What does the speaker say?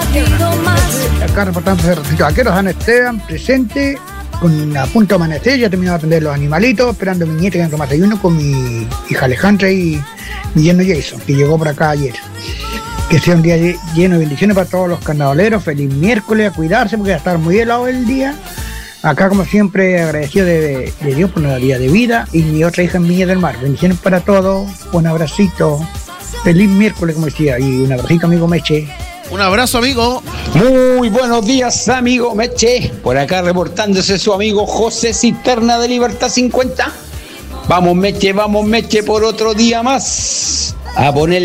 Acá reportando desde Vaqueros, San Esteban, presente, a punto de amanecer, ya he terminado de atender los animalitos, esperando a mi nieta que me toma desayuno con mi hija Alejandra y mi yerno Jason, que llegó por acá ayer. Que sea un día lleno de bendiciones para todos los carnavaleros. Feliz miércoles, a cuidarse porque va a estar muy helado el día. Acá, como siempre, agradecido de Dios por la día de vida y mi otra hija en Viña del Mar. Bendiciones para todos, un abracito. Feliz miércoles, como decía, y un abracito, amigo Meche. Un abrazo, amigo. Muy buenos días, amigo Meche. Por acá reportándose su amigo José Cisterna de Libertad 50. Vamos Meche, por otro día más. A ponerle